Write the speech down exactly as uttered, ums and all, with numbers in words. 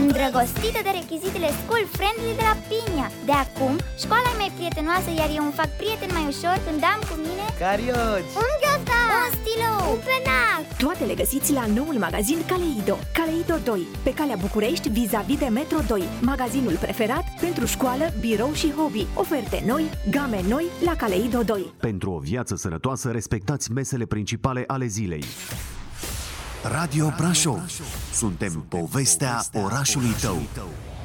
Îndrăgostită de rechizitele school-friendly de la Pinia. De acum, școala e mai prietenoasă, iar eu îmi fac prieten mai ușor când am cu mine carioci, un gheozdan, un stilou, un penac. Toate le găsiți la noul magazin Kaleido. Kaleido doi, pe calea București, vis-a-vis de Metro doi. Magazinul preferat pentru școală, birou și hobby. Oferte noi, game noi la Kaleido doi. Pentru o viață sănătoasă, respectați mesele principale ale zilei. Radio Brașov. Suntem povestea orașului tău.